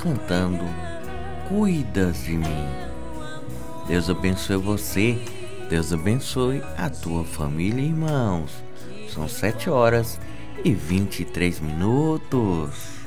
cantando Cuidas de mim. Deus abençoe você, Deus abençoe a tua família e irmãos. São 7 horas e 23 minutos.